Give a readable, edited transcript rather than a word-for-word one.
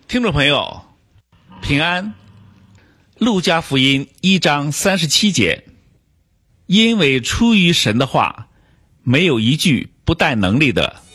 听众朋友，平安。路加福音1章37节，因为出于神的话，没有一句不带能力的